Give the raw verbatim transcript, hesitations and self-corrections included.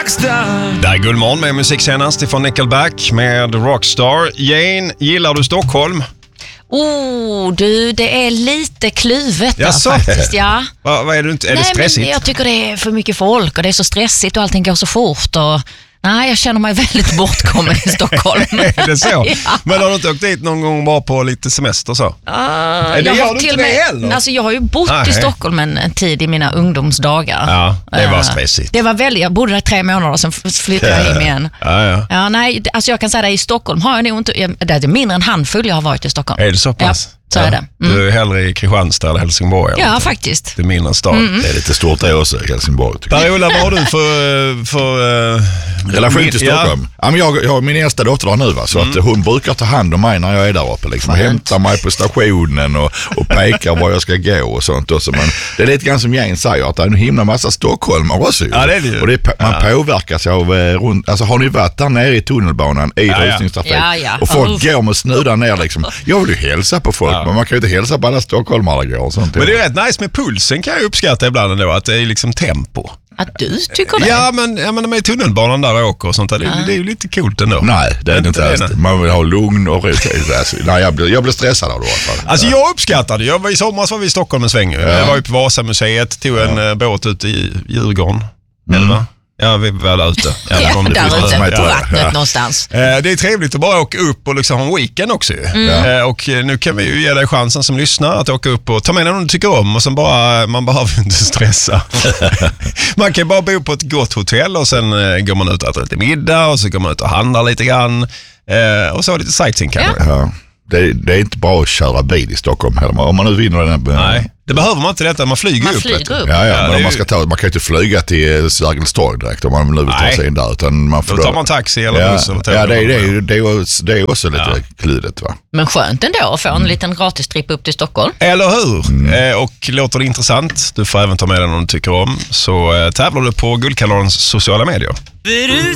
Rockstar. Där är Guldmorgon med musik senast ifrån Nickelback med Rockstar. Jane, gillar du Stockholm? Oh, du, det är lite kluvet där, Jaså? faktiskt, ja. Va, vad är det inte? Är Nej, det stressigt? Men jag tycker det är för mycket folk och det är så stressigt och allting går så fort och nej, jag känner mig väldigt bortkommen i Stockholm. Är det så? Ja. Men har du inte åkt dit någon gång bara på lite semester så? Uh, det jag, gör har du till inte med, det heller? alltså jag har ju bott Nej. i Stockholm en, en tid i mina ungdomsdagar. Ja, det var Uh, stressigt. Det var väldigt, jag bodde där tre månader, sen flyttade jag hem igen. Ja, ja. Ja, nej, alltså jag kan säga det, i Stockholm har jag nog inte, jag, det är mindre än handfull jag har varit i Stockholm. Är det så pass? Ja, så är det. Mm. Du är hellre i Kristianstad eller Helsingborg? Eller Ja, inte? faktiskt. Det är mindre stad. Mm. Det är lite stort det också, Helsingborg. Per-Ola, vad har du för... för uh, relation till Stockholm? Ja. Ja, men jag, jag har min äldsta dotter där nu, va? Så Mm. att hon brukar ta hand om mig när jag är där uppe. Liksom. Hämta mig på stationen och, och peka var jag ska gå och sånt. Också. Men det är lite grann som Jane säger, att det är en himla massa stockholmare också. Ja, det är det ju. Och det är, man Ja. påverkas av... Eh, runt, alltså har ni varit där nere i tunnelbanan i Ja, ja. rusningstrafik? Ja, ja. Och folk Oh. går med snudar ner liksom. Jag vill ju hälsa på folk, Ja. men man kan ju inte hälsa på alla stockholmare går och sånt. Men det är rätt nice med pulsen, kan jag uppskatta ibland ändå, att det är liksom tempo. Att du tycker det? Ja, men, ja, men med tunnelbanan där och åker och sånt där, det, det är ju lite coolt ändå. Nej, det är det inte det, alls. nej. Man vill ha lugn och ro. Alltså, nej, jag blir, jag blir stressad av det i alla fall. Alltså jag uppskattade, jag var i somras var vi i Stockholm en sväng. Jag var ju på Vasamuseet, tog en ja. båt ut i Djurgården. Mm. Eller va? Ja, vi var där ute. Ja, Ja, det där ute Ja. på vattnet Ja. någonstans. Eh, det är trevligt att bara åka upp och liksom ha en weekend också. Mm. Eh, och nu kan vi ju ge dig chansen som lyssnar att åka upp och ta med någon du tycker om och sen bara, man behöver inte stressa. Man kan bara bo på ett gott hotell och sen eh, går man ut och äter lite middag och så går man ut och handlar lite grann. Eh, och så lite sightseeing kanske. Ja. Ja. Det, det är inte bara att köra bil i Stockholm heller. Om man nu vinner den här... Nej, det behöver man inte detta, man flyger Man upp. flyger vet du. upp. Ja, ja, Ja, men det är om man, ju- ska ta, man kan ju inte flyga till Sergels torg direkt om man nu vill ta Nej. sig in där. Utan man får Då tar man taxi eller ja, buss eller tåg. ja, det, är- det, är- det, är också- det är också lite Ja. kludet, va? Men skönt ändå att få en liten gratistripp upp till Stockholm. Eller hur? Mm. Eh, och låter det intressant, du får även ta med den om du tycker om, så eh, tävlar du på Guldkanalens sociala medier.